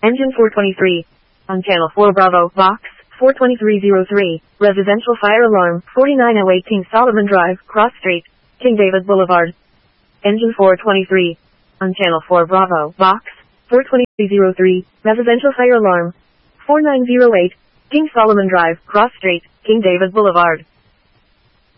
Engine 423. On Channel 4 Bravo, Box 42303. Residential fire alarm, 4908 King Solomon Drive, Cross Street, King David Boulevard. Engine 423. On Channel 4 Bravo, Box 42303. Residential fire alarm, 4908 King Solomon Drive, Cross Street, King David Boulevard.